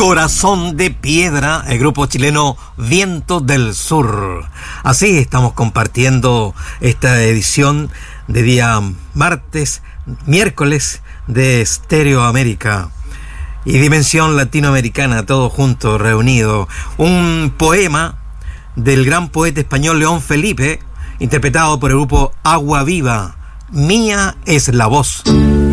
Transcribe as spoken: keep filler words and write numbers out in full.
Corazón de Piedra, el grupo chileno Viento del Sur. Así estamos compartiendo esta edición de día martes, miércoles de Estéreo América y Dimensión Latinoamericana, todo junto, reunido. Un poema del gran poeta español León Felipe, interpretado por el grupo Agua Viva. Mía es la voz.